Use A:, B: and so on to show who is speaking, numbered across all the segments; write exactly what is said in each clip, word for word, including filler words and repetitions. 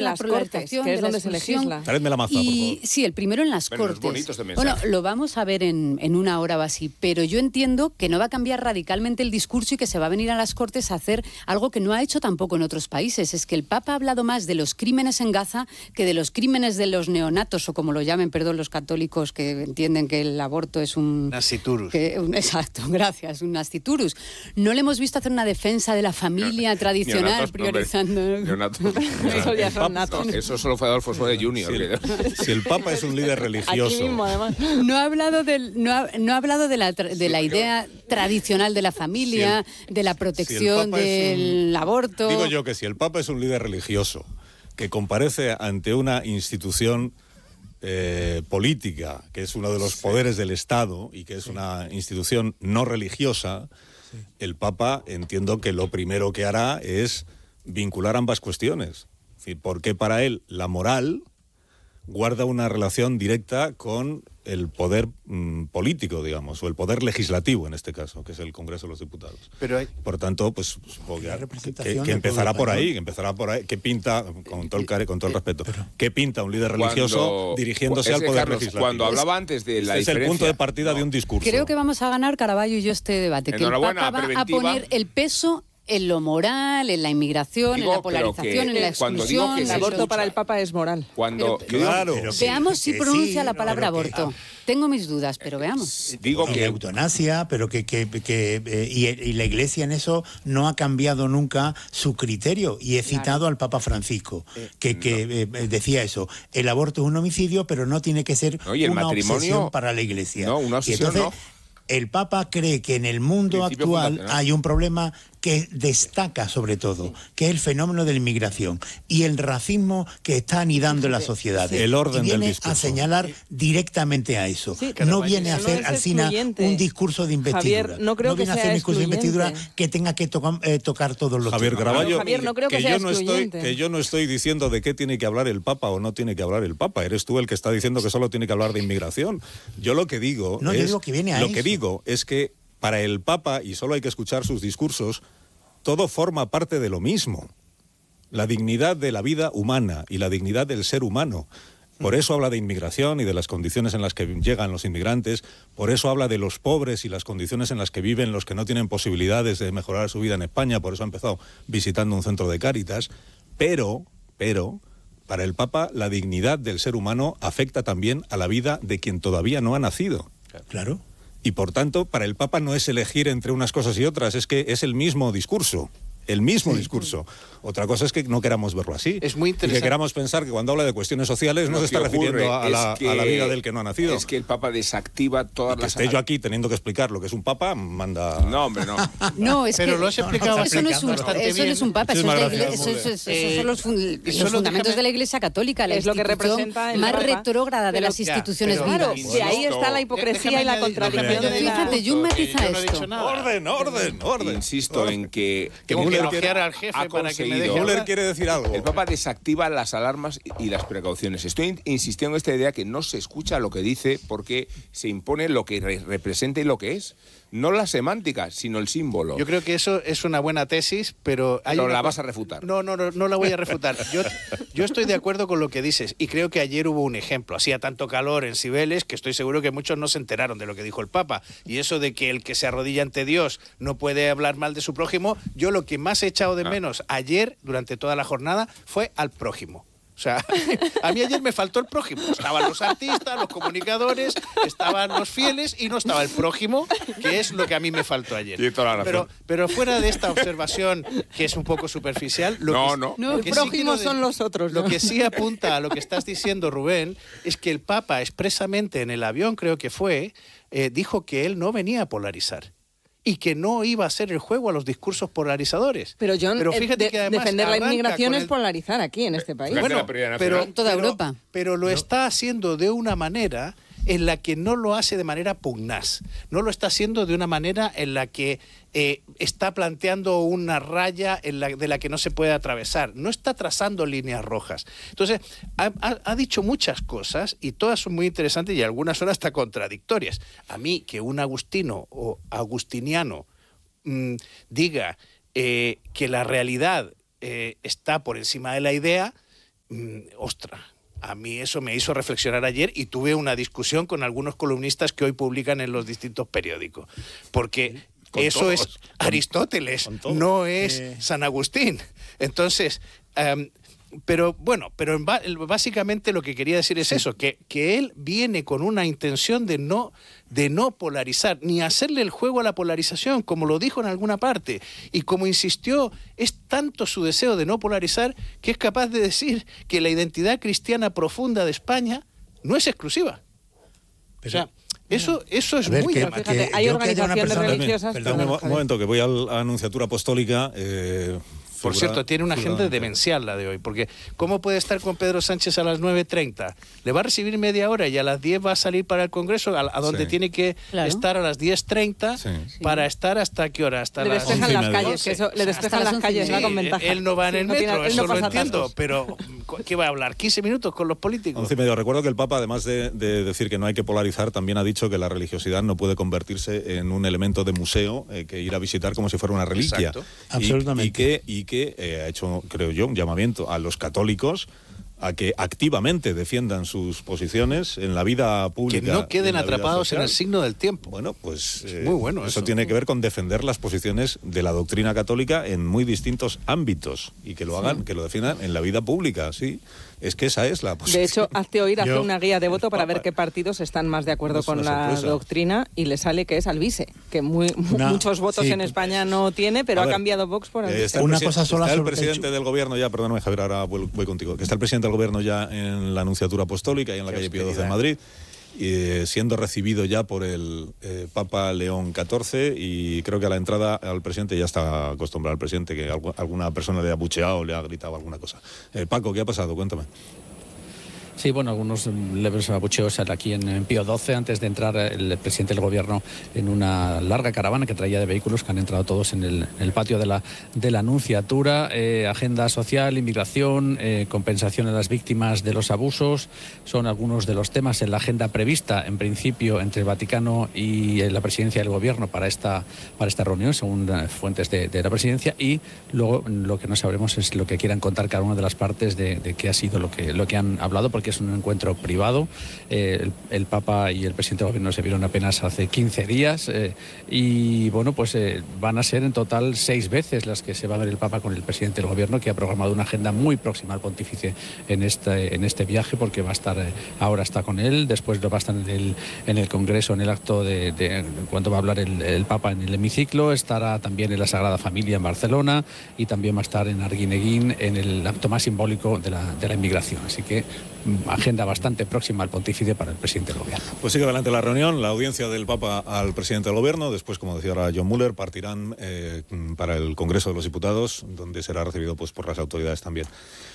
A: las Cortes, que es donde se legisla.
B: Traedme la maza,
C: y,
B: por favor.
C: Sí, el primero en las
D: Bueno,
C: Cortes.
D: es bonito este mensaje.
C: Bueno, lo vamos a ver en, en una hora o así, pero yo entiendo que no va a cambiar radicalmente el discurso y que se va a venir a las Cortes a hacer algo que no ha hecho tampoco en otros países. Es que el Papa ha hablado más de los crímenes en Gaza que de los crímenes de los neonatos, o como lo llamen, perdón, los católicos que entienden que el aborto es un...
E: Nasciturus.
C: Que, un, exacto, gracias, un nasciturus. No le hemos visto hacer una defensa de la familia tradicional,
D: Neonatos,
C: priorizando...
D: No, Neonatos.
A: Eso ya son natos.
D: No, eso solo fue Adolfo Suárez junior
B: Si el, si el Papa es un líder religioso...
A: Aquí mismo, además.
C: No ha hablado, del, no ha, no ha hablado de la, de la idea tradicional de la familia,
B: Si el-
C: de la
B: si el
C: protección
B: Papa es
C: del
B: un-
C: aborto...
B: Digo yo que si el Papa es un líder religioso que comparece ante una institución eh, política, que es uno de los poderes del Estado y que es una institución no religiosa, el Papa entiendo que lo primero que hará es vincular ambas cuestiones. Es decir, porque para él la moral guarda una relación directa con el poder mm, político, digamos, o el poder legislativo en este caso, que es el Congreso de los Diputados.
E: Pero hay...
B: Por tanto, pues supongo que,
F: La
B: que-
F: representación
B: que
F: de
B: empezará
F: todo
B: por
F: español.
B: ahí, que empezará por ahí. ¿Qué pinta, con todo el care, con todo el respeto, qué pinta un líder
D: Cuando-
B: religioso dirigiéndose
D: es
B: al
D: que,
B: poder
D: Carlos,
B: legislativo?
D: cuando hablaba antes de la
B: Este es el
D: diferencia-
B: punto de partida de un discurso.
C: Creo que vamos a ganar, Caraballo y yo, este debate. Que el
D: Enhorabuena,
C: Papa va a
D: preventiva.
C: poner el peso en lo moral, en la inmigración,
D: Digo,
C: en la
D: pero
C: polarización,
D: que
C: en la
D: cuando digo
C: exclusión...
D: que
A: El
D: se
C: la
A: aborto
D: escucha.
A: para el Papa es moral.
D: Cuando
C: Pero-
D: yo digo-
B: Claro.
F: Pero que-
C: Veamos si
F: que
C: pronuncia
F: sí,
C: la
F: no,
C: palabra
F: pero que-
C: aborto. Tengo mis dudas, pero veamos.
D: digo
F: y
D: que
F: la eutanasia, pero que, que, que eh, y, y la Iglesia en eso no ha cambiado nunca su criterio. Y he citado al Papa Francisco, que, que eh, decía eso. El aborto es un homicidio, pero no tiene que ser
D: No, y el
F: una
D: matrimonio-
F: obsesión para la Iglesia.
D: No, una obsesión
F: y entonces,
D: no.
F: el Papa cree que en el mundo
D: Principio
F: actual
D: fundacional.
F: hay un problema que destaca sobre todo, que es el fenómeno de la inmigración y el racismo que está anidando en las sociedades.
B: El orden
F: y
B: del
F: viene
B: discurso.
F: a señalar directamente a eso.
A: Sí,
F: no viene a
A: eso no
F: hacer
A: es
F: al final
A: excluyente.
F: un discurso de investidura.
A: Javier, no creo que
F: viene a
A: sea
F: hacer un discurso de investidura
A: excluyente.
F: que tenga que toca- eh, tocar todos los
B: Javier
F: temas.
B: Gravallo,
A: Pero, Javier, no creo que sea
B: yo no estoy,
A: excluyente.
B: que yo no estoy diciendo de qué tiene que hablar el Papa o no tiene que hablar el Papa. Eres tú el que está diciendo que solo tiene que hablar de inmigración. Yo lo que digo
F: No, yo
B: es,
F: digo que viene a
B: lo que
F: eso.
B: digo es que para el Papa, y solo hay que escuchar sus discursos, todo forma parte de lo mismo. La dignidad de la vida humana y la dignidad del ser humano. Por eso habla de inmigración y de las condiciones en las que llegan los inmigrantes, por eso habla de los pobres y las condiciones en las que viven los que no tienen posibilidades de mejorar su vida en España, por eso ha empezado visitando un centro de Cáritas, pero, pero, para el Papa la dignidad del ser humano afecta también a la vida de quien todavía no ha nacido.
F: Claro.
B: Y por tanto, para el Papa no es elegir entre unas cosas y otras, es que es el mismo discurso. El mismo discurso. Otra cosa es que no queramos verlo así.
E: Es muy
B: Y
E: interesante.
B: que queramos pensar que cuando habla de cuestiones sociales no
D: lo
B: se está
D: que ocurre
B: refiriendo a la,
D: es que-
B: a la vida del que no ha nacido.
D: Es que el Papa desactiva todas
B: Que
D: las...
B: esté yo aquí teniendo que explicar lo que es un Papa, manda...
D: No, hombre, no.
C: No, es
E: Pero
C: que
E: lo has explicado
C: eso no es un,
E: bastante
C: eso no es un papa, eso,
B: Muchísimas
C: es la
B: gracias,
C: iglesia- eso, es- eso
E: Eh,
C: son los, fun-
E: y
C: los
E: solo
C: fundamentos
E: déjame-
C: de la Iglesia Católica, la
A: Es lo que
C: institución
A: representa el
C: más
A: Papa.
C: retrógrada de
A: Pero-
C: las
E: ya,
C: instituciones
E: pero-
A: Claro,
C: vivas.
A: de ahí
D: Insisto.
A: está la hipocresía y la
E: Déjame
A: contradicción
E: añadir-
A: de la...
C: Fíjate, Jun matiza
E: Yo no he
C: esto.
E: dicho nada.
B: Orden, orden, orden.
D: Insisto
B: Orden.
D: en que...
E: Tengo que
B: Müller
E: elogiar
B: quiere-
E: al jefe
D: ha
E: para que me
D: conseguido-
E: deje
B: Müller
E: hablar.
B: quiere decir algo.
D: El Papa desactiva las alarmas y las precauciones. Estoy in- insistiendo en esta idea que no se escucha lo que dice porque se impone lo que re- representa y lo que es. No la semántica, sino el símbolo.
E: Yo creo que eso es una buena tesis, pero... Hay
D: Pero
E: una
D: la
E: co-
D: vas a refutar.
E: No, no, no, no la voy a refutar. Yo, yo estoy de acuerdo con lo que dices y creo que ayer hubo un ejemplo. Hacía tanto calor en Cibeles que estoy seguro que muchos no se enteraron de lo que dijo el Papa. Y eso de que el que se arrodilla ante Dios no puede hablar mal de su prójimo, yo lo que más he echado de
D: Ah.
E: menos ayer, durante toda la jornada, fue al prójimo. O sea, a mí ayer me faltó el prójimo. Estaban los artistas, los comunicadores, estaban los fieles y no estaba el prójimo, que es lo que a mí me faltó ayer.
D: Tiene toda la razón.
E: Pero, pero fuera de esta observación, que es un poco superficial, lo
D: No,
E: que,
D: no.
A: No,
E: lo
A: el
E: que sí
A: prójimo
E: quiero de-
A: son los otros,
E: Lo
A: ¿no?
E: que sí apunta a lo que estás diciendo, Rubén, es que el Papa expresamente en el avión, creo que fue, eh, dijo que él no venía a polarizar. Y que no iba a hacer el juego a los discursos polarizadores.
A: Pero John,
E: Pero
A: eh,
E: fíjate
A: de-
E: que además
A: defender la
E: arranca
A: inmigración
E: con
A: es
E: el-
A: polarizar aquí, en este país.
D: Bueno,
E: Bueno,
D: la prioridad
E: pero,
D: nacional.
C: Toda
E: pero-
C: Europa.
E: pero lo está haciendo de una manera en la que no lo hace de manera pugnaz. No lo está haciendo de una manera en la que eh, está planteando una raya en la, de la que no se puede atravesar. No está trazando líneas rojas. Entonces, ha, ha- ha dicho muchas cosas y todas son muy interesantes y algunas son hasta contradictorias. A mí, que un agustino o agustiniano mm, diga eh, que la realidad eh, está por encima de la idea, mm, ostra, a mí eso me hizo reflexionar ayer y tuve una discusión con algunos columnistas que hoy publican en los distintos periódicos. Porque
B: Con
E: eso
B: todos,
E: es
B: con-
E: Aristóteles,
B: con todos.
E: no es
F: Eh.
E: San Agustín. Entonces, um, pero bueno, pero en ba- básicamente lo que quería decir es eso, que, que él viene con una intención de no, de no polarizar, ni hacerle el juego a la polarización, como lo dijo en alguna parte. Y como insistió, es tanto su deseo de no polarizar que es capaz de decir que la identidad cristiana profunda de España no es exclusiva. O sea, eso, eso es
F: A ver,
E: muy
F: que-
E: dramático.
A: Fíjate, hay
F: yo que haya una
A: organizaciones
F: persona-
A: religiosas...
F: Perdón,
B: Un,
A: Perdona,
B: mo-
A: Javier.
B: momento, que voy a la Anunciatura Apostólica. eh,
E: Por
B: figura-
E: cierto, tiene una agenda
B: figura-
E: demencial la de hoy, porque ¿cómo puede estar con Pedro Sánchez a las nueve treinta? Le va a recibir media hora y a las diez va a salir para el Congreso, a, a donde
B: Sí.
E: tiene que
C: Claro.
E: estar a las diez treinta
B: Sí.
E: para estar hasta qué hora, hasta
A: Le
E: las
A: despejan
B: once y
A: las
B: media.
A: calles, que eso, le
E: Hasta
A: despejan
C: las
A: las
C: once y
A: calles,
C: media.
A: va con
E: Sí,
A: ventaja.
E: él no va en
A: Sí,
E: el
A: no
E: metro,
A: tiene- él
E: eso
A: no
E: lo
A: pasa
E: entiendo,
A: atascos.
E: pero ¿qué va a hablar? ¿quince minutos con los políticos?
B: Once y medio. Recuerdo que el Papa, además de, de decir que no hay que polarizar, también ha dicho que la religiosidad no puede convertirse en un elemento de museo eh, que ir a visitar como si fuera una reliquia.
E: Exacto.
B: Y-
F: Absolutamente.
B: Y, que, y que eh, ha hecho, creo yo, un llamamiento a los católicos a que activamente defiendan sus posiciones en la vida
E: Que
B: pública.
E: no
B: y en
E: queden
B: la vida
E: atrapados en
B: social.
E: el signo del tiempo.
B: Bueno, pues eh,
E: muy bueno
B: eso,
E: eso.
B: tiene que ver con defender las posiciones de la doctrina católica en muy distintos ámbitos y que lo hagan, que lo defiendan en la vida pública, sí. Es que esa es la posición.
A: De hecho, hazte oír, hace
F: Yo-
A: una guía de voto
B: el
A: para ver
B: Papa-
A: qué partidos están más de acuerdo
B: Es
A: con
B: una
A: la
B: sorpresa.
A: doctrina y le sale que es Alvise, que muy,
F: Una-
A: muchos votos
F: sí,
A: en España no tiene, pero
B: A
A: ha
B: ver,
A: cambiado Vox por
B: Eh,
A: Alvise.
B: está el
F: Una
B: presi-
F: cosa sola
B: está el
F: sobre el
B: presidente
F: hecho.
B: del gobierno ya, perdóname Javier, ahora voy, voy contigo, que está el presidente del gobierno ya en la Anunciatura Apostólica y en la
E: Qué
B: calle Pío doce
E: austeridad.
B: en Madrid, y, eh, siendo recibido ya por el eh, Papa León catorce, y creo que a la entrada al presidente ya está acostumbrado al presidente que algu- alguna persona le ha bucheado, le ha gritado alguna cosa. Eh, Paco, ¿qué ha pasado? Cuéntame.
G: Sí, bueno, algunos mm, leves abucheos aquí en, en Pío doce, antes de entrar el presidente del gobierno en una larga caravana que traía de vehículos que han entrado todos en el, en el patio de la, de la Anunciatura. Eh, agenda social, inmigración, eh, compensación a las víctimas de los abusos, son algunos de los temas en la agenda prevista, en principio, entre el Vaticano y eh, la presidencia del gobierno para esta, para esta reunión, según eh, fuentes de, de la presidencia, y luego mm, lo que no sabremos es lo que quieran contar cada una de las partes de, de qué ha sido lo que, lo que han hablado, porque es un encuentro privado. Eh, el, el Papa y el presidente del gobierno se vieron apenas hace quince días eh, y bueno, pues eh, van a ser en total seis veces las que se va a ver el Papa con el presidente del gobierno, que ha programado una agenda muy próxima al pontífice en este, en este viaje, porque va a estar, eh, ahora está con él, después lo va a estar en el, en el Congreso, en el acto de, de cuando va a hablar el, el Papa en el hemiciclo, estará también en la Sagrada Familia en Barcelona y también va a estar en Arguineguín en el acto más simbólico de la, de la inmigración. Así que mm, agenda bastante próxima al pontífice para el presidente del gobierno.
B: Pues sigue adelante la reunión, la audiencia del Papa al presidente del gobierno. Después, como decía ahora John Muller, partirán eh, para el Congreso de los Diputados, donde será recibido pues por las autoridades también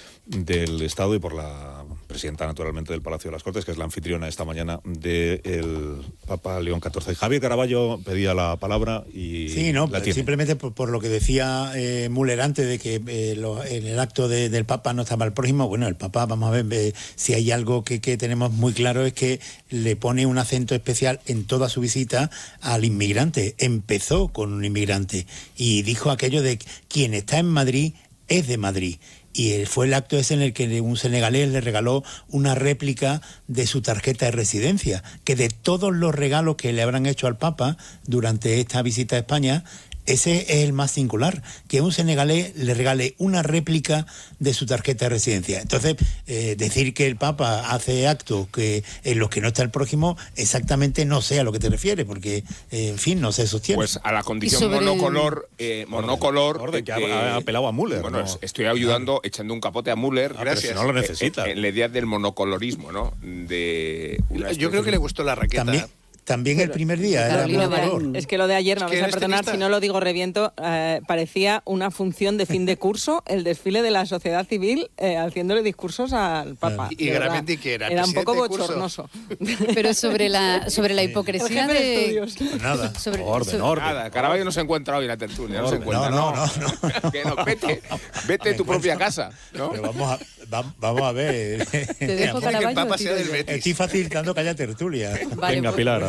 B: del Estado y por la presidenta, naturalmente, del Palacio de las Cortes, que es la anfitriona esta mañana del Papa León catorce. Javier Caraballo pedía la palabra y
F: Sí, no,
B: la tiene.
F: simplemente por, por lo que decía eh, Müller antes de que eh, lo- en el acto de- del Papa no estaba el próximo. Bueno, el Papa, vamos a ver, eh, si hay algo que, que tenemos muy claro es que le pone un acento especial en toda su visita al inmigrante. Empezó con un inmigrante y dijo aquello de quien está en Madrid es de Madrid. Y eh, fue el acto ese en el que un senegalés le regaló una réplica de su tarjeta de residencia, que de todos los regalos que le habrán hecho al Papa durante esta visita a España, ese es el más singular, que un senegalés le regale una réplica de su tarjeta de residencia. Entonces, eh, decir que el Papa hace actos que en los que no está el prójimo, exactamente no sé a lo que te refieres, porque, eh, en fin, no se sostiene.
D: Pues a la condición
C: Y sobre-
D: monocolor, eh, monocolor.
B: orden, que ha-
D: eh,
B: ha apelado a Müller,
D: Bueno,
B: ¿no?
D: estoy ayudando, echando un capote a Müller,
B: Ah, pero
D: gracias.
B: si no lo necesita.
D: En, en la idea del monocolorismo, ¿no? De una
E: Yo creo que le gustó la raqueta.
F: También, también el primer día era
C: Carolina
F: muy
C: Barán.
F: color.
A: Es que lo de ayer, me
E: Es que
A: vais a
E: eres
A: perdonar,
E: tenista.
A: si no lo digo reviento, eh, parecía una función de fin de curso, el desfile de la sociedad civil eh, haciéndole discursos al Papa.
E: Y
A: de verdad.
E: Garamendi, ¿qué era?
A: Era un poco
E: ¿Presidente de curso?
A: bochornoso.
C: Pero sobre la, sobre la hipocresía
A: El jefe de
C: de...
A: estudios.
F: Pues nada.
C: sobre-
B: Orden,
C: sobre-
B: orden.
D: Nada, Caraballo no se encuentra hoy en la tertulia, no se
B: Orden.
D: encuentra.
F: No, no, no,
D: Que no, vete, vete a tu propia casa, ¿no?
F: Pero vamos a, va- vamos a ver.
C: Te dejo
E: Que el
C: Caraballo,
E: Papa
C: tiro
E: sea del
C: yo.
E: Betis.
F: Estoy facilitando que haya tertulia.
C: Vale,
B: Venga,
C: pues-
B: Pilar, adelante.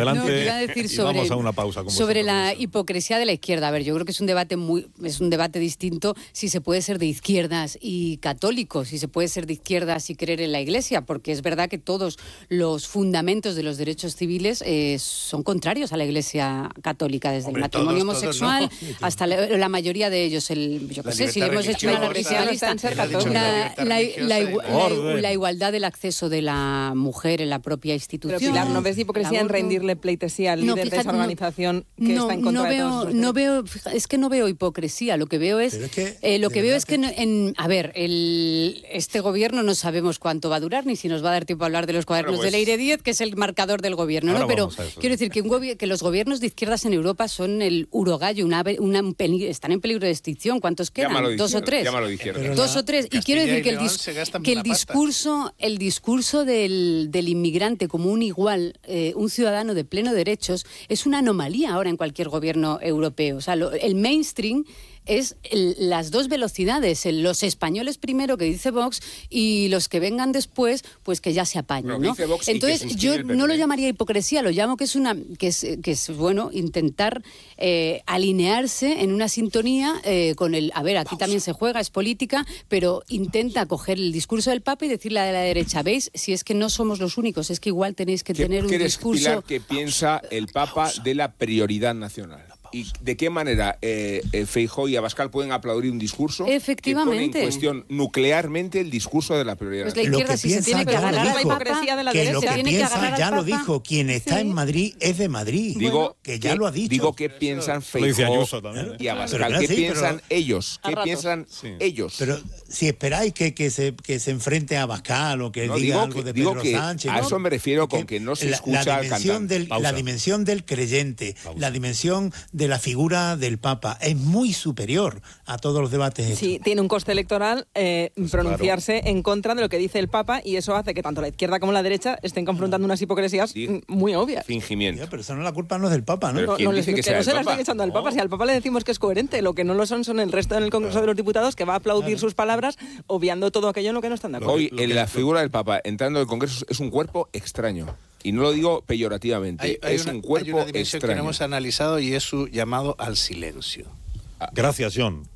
B: adelante
C: No, iba a decir
B: y
C: sobre,
B: vamos a una pausa. Con
C: sobre
B: vosotros.
C: la hipocresía de la izquierda. A ver, yo creo que es un debate muy, es un debate distinto si se puede ser de izquierdas y católicos, si se puede ser de izquierdas y creer en la Iglesia, porque es verdad que todos los fundamentos de los derechos civiles eh, son contrarios a la Iglesia católica, desde
E: Hombre,
C: el matrimonio
E: todos, todos,
C: homosexual
E: ¿no?
C: hasta la, la mayoría de ellos. El, yo qué
E: La
C: sé, si
E: libertad
C: hemos hecho una
E: religiosa,
C: larguísima lista,
A: en ser
E: Él ha dicho que
C: la,
E: la libertad
C: la-
E: religiosa
C: la
E: y-
C: igu- la-
B: Orden.
C: la igualdad del acceso de la mujer en la propia institución.
A: Pero Pilar, ¿no ves hipocresía en
C: el aborto?
A: rendirle pleitesía al
C: No,
A: líder de
C: fíjate,
A: esa
C: no-
A: organización que
C: no,
A: está en contra
C: no
A: de
C: veo,
A: todos sus
C: no
A: derechos?
C: veo, fija- es que no veo hipocresía. Lo que veo es,
F: Pero es que,
C: eh, lo
F: de
C: que veo
F: verdad
C: es que, en, en- a ver, el, este gobierno no sabemos cuánto va a durar ni si nos va a dar tiempo a hablar de los cuadernos
D: Bueno, pues-
C: de Leire Díez, que es el marcador del gobierno, ¿no?
B: Ahora
C: Pero
B: vamos a eso.
C: quiero decir que, un gobi- que los gobiernos de izquierdas en Europa son el urogallo, una, ave- una- un peli- están en peligro de extinción. ¿Cuántos quedan?
D: Llámalo de
C: ¿Dos o
D: izquierda,
C: tres?
D: llámalo de izquierda.
F: Pero
C: Dos
F: la-
C: o tres. Y
E: Castilla
C: quiero decir
E: y
C: que el,
E: León
C: dis-
E: se gastan
C: que el
E: una pasta.
C: discurso, el discurso del, del inmigrante como un igual, eh, un ciudadano de pleno derechos, es una anomalía ahora en cualquier gobierno europeo. O sea, lo- el mainstream es el- las dos velocidades, el- los españoles primero, que dice Vox, y los que vengan después, pues que ya se apañen,
D: Bueno, que
C: ¿no?
D: dice Vox y que
C: Entonces,
D: suscribe
C: yo
D: el P P.
C: no lo llamaría hipocresía, lo llamo que es una que es, que es bueno, intentar eh, alinearse en una sintonía eh, con el, a ver, aquí también se juega, es política, pero intenta coger el discurso del Papa y decirle a la derecha, ¿veis? Si es que no somos los únicos, es que igual tenéis que
D: ¿Qué
C: tener un
D: crees,
C: discurso...
D: Pilar, que piensa el Papa de la prioridad nacional? ¿Y de qué manera eh, eh, Feijóo y Abascal pueden aplaudir un discurso
C: Efectivamente.
D: que pone en cuestión nuclearmente el discurso de la prioridad
C: Pues la
D: nacional?
C: izquierda,
F: que
C: si se
F: piensa,
C: tiene que
F: ya lo
C: agarrar al
F: dijo,
C: Papa,
A: hipocresía de la
F: que
A: derecha.
F: lo que
C: tiene que
F: piensa
C: agarrar al
F: ya lo
C: Papa.
F: dijo, quien está
C: Sí.
F: en Madrid es de Madrid.
D: Digo
F: que ya lo ha dicho.
D: Digo qué piensan
B: Lo dice
D: Feijóo
B: Ayuso también, ¿eh?
D: y Abascal.
F: Pero,
D: ¿Qué
F: sí,
D: piensan
F: pero-
D: ellos?
A: A
D: ¿Qué
A: ratos.
D: piensan
B: Sí.
D: ellos?
F: Pero si esperáis que, que, se, que se enfrente a Abascal o que
D: No,
F: diga
D: digo
F: algo
D: que-
F: de
D: digo
F: Pedro
D: que
F: Sánchez.
D: a
F: ¿no?
D: eso me refiero con que no se
F: la,
D: escucha
F: la
D: al
F: dimensión
D: cantante.
F: del,
B: Pausa.
F: La dimensión del creyente,
B: Pausa.
F: la dimensión de la figura del Papa es muy superior a todos los debates estos.
A: Sí, tiene un coste electoral eh, pronunciarse en contra de lo que dice el Papa y eso hace que tanto la izquierda como la derecha estén confrontando unas hipocresías
D: Sí.
A: mm, muy obvias.
D: Fingimiento.
F: Ya, pero eso no, la culpa no es del Papa, ¿no?
D: Pero
A: No,
D: ¿quién
A: no les-
D: dice que
A: que
D: sea
A: no
D: el
A: se la
D: Papa?
A: están echando al Papa. Si al Papa le decimos que es coherente, lo que no lo son son el resto en el Congreso de los Diputados, que va a aplaudir sus palabras, obviando todo aquello en lo que no están de acuerdo.
D: Hoy
B: Lo que-
D: en la figura del Papa entrando al Congreso es un cuerpo extraño. Y no lo digo peyorativamente.
E: Hay, hay
D: es
E: una,
D: un
E: hay
D: cuerpo
E: una dimensión que no
D: extraño.
E: hemos analizado y es su llamado al silencio.
B: Gracias, John.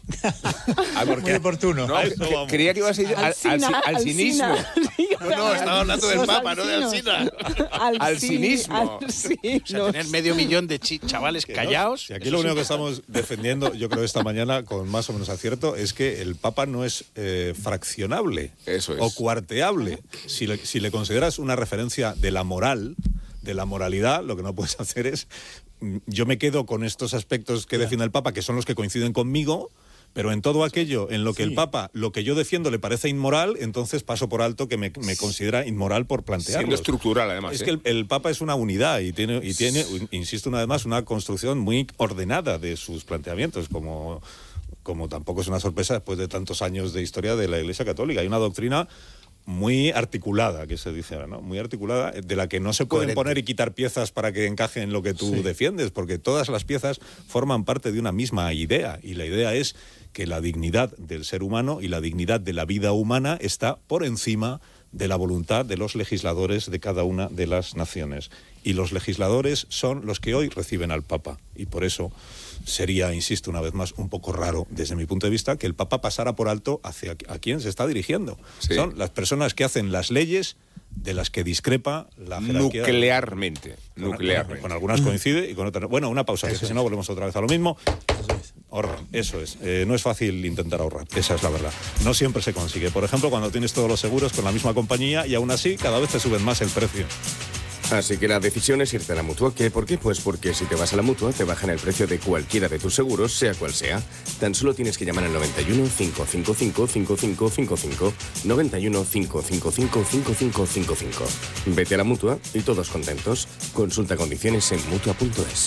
D: Ah,
F: Muy oportuno.
D: No,
B: A eso
D: que-
B: vamos.
D: creía que ibas a ir al, al,
A: Alsina,
D: al cinismo.
A: Alsina.
E: No, no, estaba hablando del
A: Los
E: Papa, no de
A: alsinos.
E: Alsina.
A: Al
D: Al
A: ci-
D: cinismo.
A: al
E: O sea,
A: cinismo.
E: tener medio millón de chi- chavales
B: Que no,
E: callados.
B: si aquí
E: eso
B: lo
E: es
B: único
E: un-
B: que estamos defendiendo, yo creo esta mañana con más o menos acierto, es que el Papa no es eh, fraccionable
D: Eso es.
B: o cuarteable. Si le, si le consideras una referencia de la moral, de la moralidad, lo que no puedes hacer es... mm, Yo me quedo con estos aspectos que defiende el Papa, que son los que coinciden conmigo, pero en todo aquello en lo que el Papa, lo que yo defiendo le parece inmoral, entonces paso por alto que me, me considera inmoral por plantearlo.
D: Siendo estructural, además.
B: Es
D: ¿eh?
B: que el, el Papa es una unidad y tiene, y tiene, insisto una vez más, una construcción muy ordenada de sus planteamientos, como, como tampoco es una sorpresa después de tantos años de historia de la Iglesia Católica. Hay una doctrina muy articulada, que se dice ahora, ¿no? Muy articulada, de la que no se pueden
E: Coherente.
B: poner y quitar piezas para que encaje en lo que tú
F: Sí.
B: defiendes, porque todas las piezas forman parte de una misma idea, y la idea es que la dignidad del ser humano y la dignidad de la vida humana está por encima de la voluntad de los legisladores de cada una de las naciones. Y los legisladores son los que hoy reciben al Papa. Y por eso sería, insisto una vez más, un poco raro, desde mi punto de vista, que el Papa pasara por alto hacia a quién se está dirigiendo.
D: Sí.
B: Son las personas que hacen las leyes de las que discrepa la jerarquía.
D: Nuclearmente.
B: Con,
D: Nuclearmente.
B: con algunas coincide y con otras no. Bueno, una pausa, que
F: Eso
B: si no volvemos otra vez a lo mismo. Ahorran, eso es. Eh, no es fácil intentar ahorrar, esa es la verdad. No siempre se consigue. Por ejemplo, cuando tienes todos los seguros con la misma compañía y aún así cada vez te suben más el precio.
H: Así que la decisión es irte a la Mutua. ¿Qué? ¿Por qué? Pues porque si te vas a la Mutua te bajan el precio de cualquiera de tus seguros, sea cual sea. Tan solo tienes que llamar al noventa y uno, cinco cinco cinco, cinco cinco cinco cinco, noventa y uno, cinco cinco cinco, cinco cinco cinco cinco. Vete a la Mutua y todos contentos. Consulta condiciones en mutua punto es.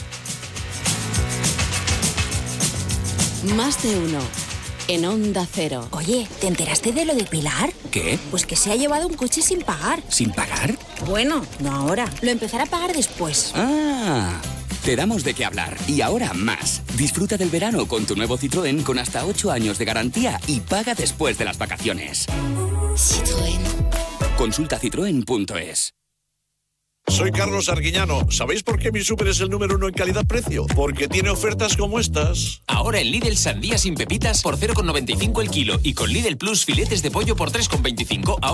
I: Más de uno. En Onda Cero.
J: Oye, ¿te enteraste de lo de Pilar?
K: ¿Qué?
J: Pues que se ha llevado un coche sin pagar.
K: ¿Sin pagar?
J: Bueno, no ahora. Lo empezará a pagar después.
K: Ah, te damos de qué hablar. Y ahora más. Disfruta del verano con tu nuevo Citroën con hasta ocho años de garantía y paga después de las vacaciones.
J: Citroën.
K: Consulta citroen punto es.
L: Soy Carlos Arguiñano. ¿Sabéis por qué mi súper es el número uno en calidad-precio? Porque tiene ofertas como estas.
M: Ahora en Lidl sandía sin pepitas por cero coma noventa y cinco el kilo y con Lidl Plus filetes de pollo por tres coma veinticinco.